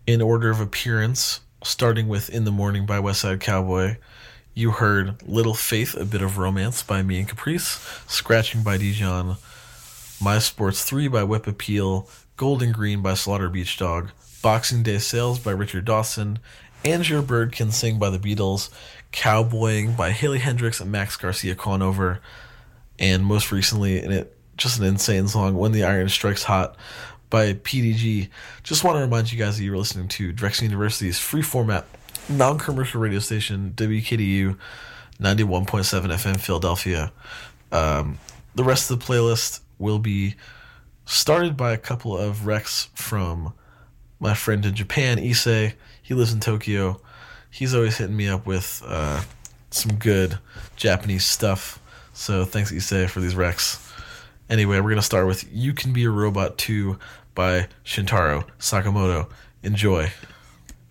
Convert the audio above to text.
In order of appearance, starting with In the Morning by West Side Cowboy, you heard Little Faith, A Bit of Romance by Me and Caprice, Scratching by Dijon, My Sports 3 by Whip Appeal, Golden Green by Slaughter Beach Dog, Boxing Day Sales by Richard Dawson, And Your Bird Can Sing by the Beatles, Cowboying by Haley Hendrix and Max Garcia Conover, and most recently, in it, just an insane song, When the Iron Strikes Hot by PDG. Just want to remind you guys that you're listening to Drexel University's free format, non commercial radio station, WKDU 91.7 FM Philadelphia. The rest of the playlist will be started by a couple of recs from my friend in Japan, Issei. He lives in Tokyo. He's always hitting me up with some good Japanese stuff. So thanks, Issei, for these recs. Anyway, we're going to start with You Can Be a Robot 2 by Shintaro Sakamoto. Enjoy.